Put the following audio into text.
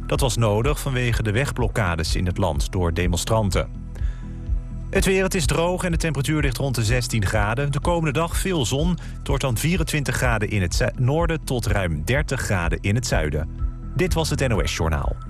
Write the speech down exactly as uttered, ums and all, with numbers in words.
Dat was nodig vanwege de wegblokkades in het land door demonstranten. Het weer, het is droog en de temperatuur ligt rond de zestien graden. De komende dag veel zon. Het wordt dan vierentwintig graden in het noorden tot ruim dertig graden in het zuiden. Dit was het N O S Journaal.